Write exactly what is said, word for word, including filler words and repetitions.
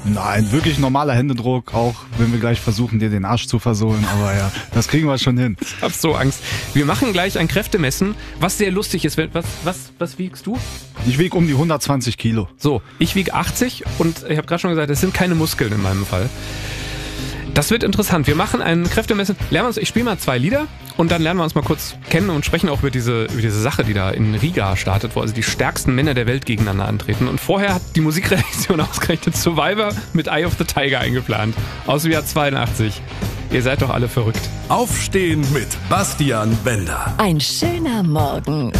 Nein, wirklich normaler Händedruck, auch wenn wir gleich versuchen, dir den Arsch zu versohlen. Aber ja, das kriegen wir schon hin. Ich hab so Angst. Wir machen gleich ein Kräftemessen, was sehr lustig ist. Was, was, was wiegst du? Ich wiege um die hundertzwanzig Kilo. So, ich wiege achtzig und ich habe gerade schon gesagt, es sind keine Muskeln in meinem Fall. Das wird interessant. Wir machen ein Kräftemessen. Lernen wir uns, ich spiele mal zwei Lieder und dann lernen wir uns mal kurz kennen und sprechen auch über diese, über diese Sache, die da in Riga startet, wo also die stärksten Männer der Welt gegeneinander antreten. Und vorher hat die Musikredaktion ausgerechnet Survivor mit Eye of the Tiger eingeplant. Aus dem Jahr zweiundachtzig. Ihr seid doch alle verrückt. Aufstehen mit Bastian Bender. Ein schöner Morgen.